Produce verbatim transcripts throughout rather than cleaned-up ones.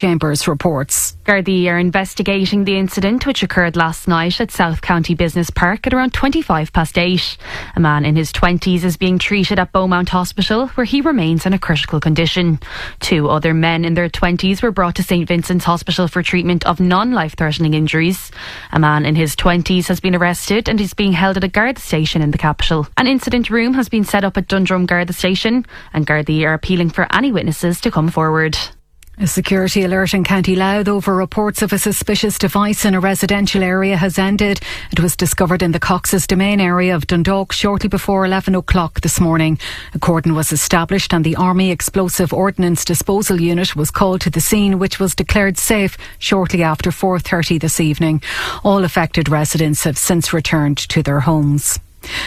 Chambers reports. Gardaí are investigating the incident which occurred last night at South County Business Park at around twenty-five past eight. A man in his twenties is being treated at Beaumont Hospital where he remains in a critical condition. Two other men in their twenties were brought to St Vincent's Hospital for treatment of non-life-threatening injuries. A man in his twenties has been arrested and is being held at a Garda station in the capital. An incident room has been set up at Dundrum Garda station and Gardaí are appealing for any witnesses to come forward. A security alert in County Louth over reports of a suspicious device in a residential area has ended. It was discovered in the Cox's Domain area of Dundalk shortly before eleven o'clock this morning. A cordon was established and the Army Explosive Ordnance Disposal Unit was called to the scene, which was declared safe shortly after four thirty this evening. All affected residents have since returned to their homes.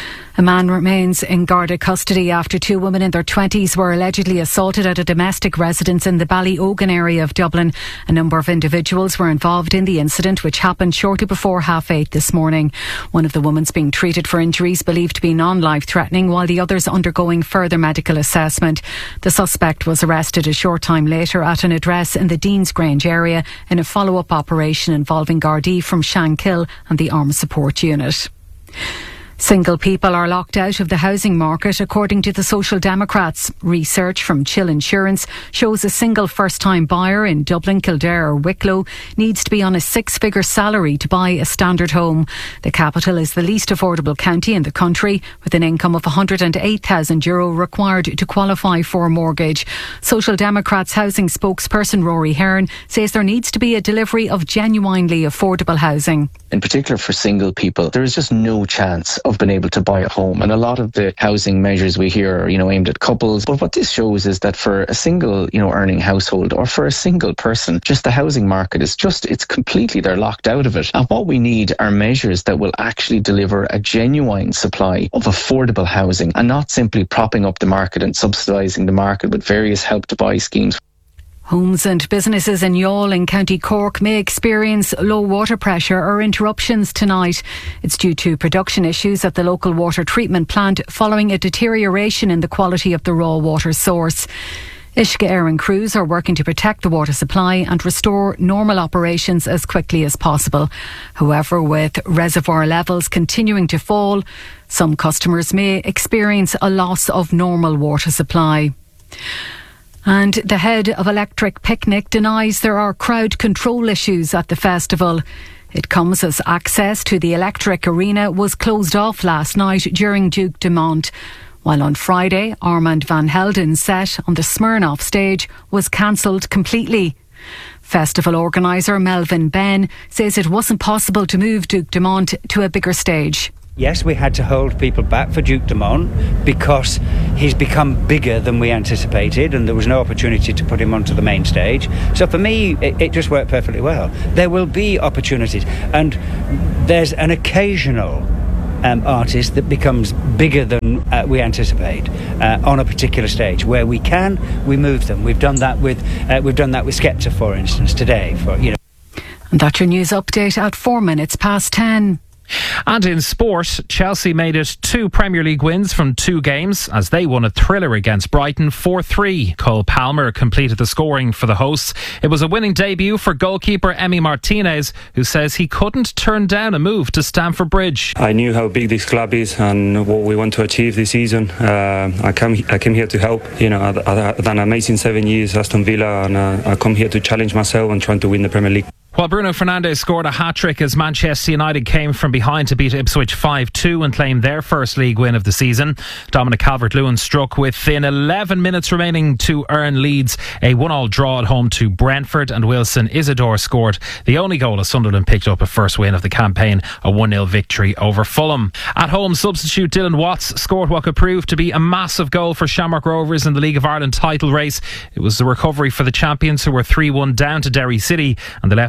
A man remains in Garda custody after two women in their twenties were allegedly assaulted at a domestic residence in the Ballyogan area of Dublin. A number of individuals were involved in the incident, which happened shortly before half eight this morning. One of the women's being treated for injuries believed to be non-life-threatening, while the others undergoing further medical assessment. The suspect was arrested a short time later at an address in the Deansgrange area in a follow-up operation involving Gardaí from Shankill and the Armed Support Unit. Single people are locked out of the housing market, according to the Social Democrats. Research from Chill Insurance shows a single first-time buyer in Dublin, Kildare or Wicklow needs to be on a six-figure salary to buy a standard home. The capital is the least affordable county in the country, with an income of one hundred eight thousand euro required to qualify for a mortgage. Social Democrats housing spokesperson Rory Hearn says there needs to be a delivery of genuinely affordable housing. In particular for single people, there is just no chance of being able to buy a home. And a lot of the housing measures we hear are, you know, aimed at couples. But what this shows is that for a single, you know, earning household or for a single person, just the housing market is just, it's completely, they're locked out of it. And what we need are measures that will actually deliver a genuine supply of affordable housing and not simply propping up the market and subsidising the market with various help to buy schemes. Homes and businesses in Youghal in County Cork may experience low water pressure or interruptions tonight. It's due to production issues at the local water treatment plant following a deterioration in the quality of the raw water source. Uisce Éireann crews are working to protect the water supply and restore normal operations as quickly as possible. However, with reservoir levels continuing to fall, some customers may experience a loss of normal water supply. And the head of Electric Picnic denies there are crowd control issues at the festival. It comes as access to the Electric Arena was closed off last night during Duke Dumont, while on Friday Armand van Helden's set on the Smirnoff stage was cancelled completely. Festival organiser Melvin Ben says it wasn't possible to move Duke Dumont to a bigger stage. Yes, we had to hold people back for Duke Dumont because he's become bigger than we anticipated and there was no opportunity to put him onto the main stage. So for me, it, it just worked perfectly well. There will be opportunities and there's an occasional um, artist that becomes bigger than uh, we anticipate uh, on a particular stage. Where we can, we move them. We've done that with uh, we've done that with Skepta, for instance, today. For you know. And that's your news update at four minutes past ten. And in sport, Chelsea made it two Premier League wins from two games as they won a thriller against Brighton four three. Cole Palmer completed the scoring for the hosts. It was a winning debut for goalkeeper Emi Martinez, who says he couldn't turn down a move to Stamford Bridge. I knew how big this club is and what we want to achieve this season. Uh, I came I came here to help. You know, I've done an amazing seven years at Aston Villa, and uh, I come here to challenge myself and trying to win the Premier League. While Bruno Fernandes scored a hat-trick as Manchester United came from behind to beat Ipswich five two and claim their first league win of the season. Dominic Calvert-Lewin struck within eleven minutes remaining to earn Leeds a one-all draw at home to Brentford, and Wilson Isidore scored the only goal as Sunderland picked up a first win of the campaign, a one nil victory over Fulham. At home, substitute Dylan Watts scored what could prove to be a massive goal for Shamrock Rovers in the League of Ireland title race. It was the recovery for the champions, who were three one down to Derry City, and they left the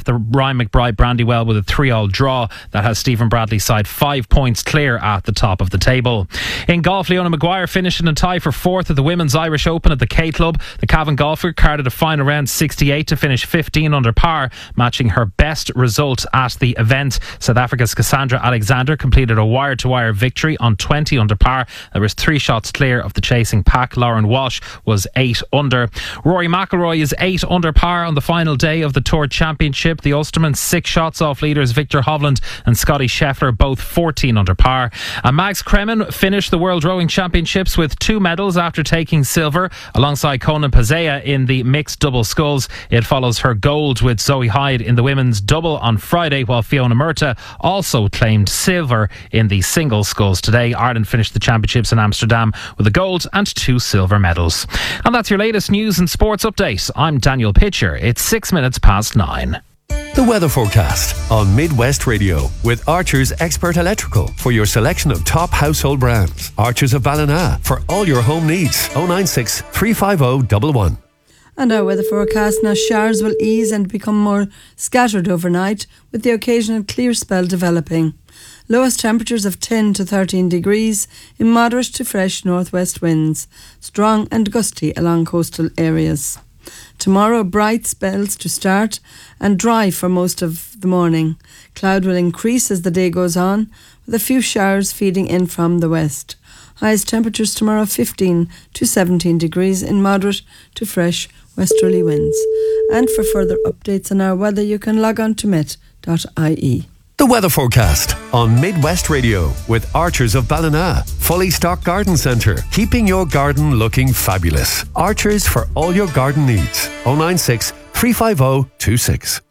the Ryan McBride Brandywell with a three all draw. That has Stephen Bradley's side five points clear at the top of the table. In golf, Leona Maguire finished in a tie for fourth at the Women's Irish Open at the K Club. The Cavan golfer carded a final round sixty-eight to finish fifteen under par, matching her best result at the event. South Africa's Cassandra Alexander completed a wire-to-wire victory on twenty under par. There was three shots clear of the chasing pack. Lauren Walsh was eight under. Rory McIlroy is eight under par on the final day of the Tour Championship. The Ulsterman six shots off leaders Victor Hovland and Scotty Scheffler, both fourteen under par. And Max Kremen finished the World Rowing Championships with two medals after taking silver alongside Conan Pazea in the mixed double sculls. It follows her gold with Zoe Hyde in the women's double on Friday, while Fiona Murta also claimed silver in the single sculls today. Ireland finished the championships in Amsterdam with a gold and two silver medals. And that's your latest news and sports update. I'm Daniel Pitcher. It's six minutes past nine. The weather forecast on Midwest Radio with Archer's Expert Electrical for your selection of top household brands. Archer's of Ballina for all your home needs. oh nine six, three five oh, one one. And our weather forecast now: showers will ease and become more scattered overnight, with the occasional clear spell developing. Lowest temperatures of ten to thirteen degrees in moderate to fresh northwest winds, strong and gusty along coastal areas. Tomorrow, bright spells to start and dry for most of the morning. Cloud will increase as the day goes on, with a few showers feeding in from the west. Highest temperatures tomorrow fifteen to seventeen degrees in moderate to fresh westerly winds. And for further updates on our weather, you can log on to met dot I E. The weather forecast on Midwest Radio with Archers of Ballina. Fully stocked garden centre, keeping your garden looking fabulous. Archers for all your garden needs. oh nine six, three five oh, two six.